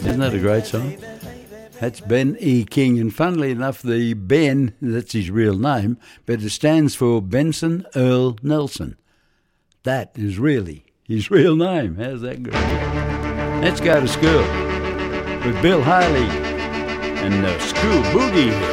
Isn't that a great song? That's Ben E. King, and funnily enough, the Ben, that's his real name, but it stands for Benson Earl Nelson. That is really his real name. How's that good? Let's go to school with Bill Haley and the School Boogie.